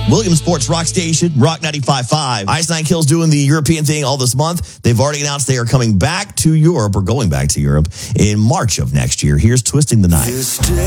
Williamsport's Rock Station, Rock 95.5. Ice Nine Kills doing the European thing all this month. They've already announced they are coming back to Europe, or going back to Europe, in March of next year. Here's Twisting the Night.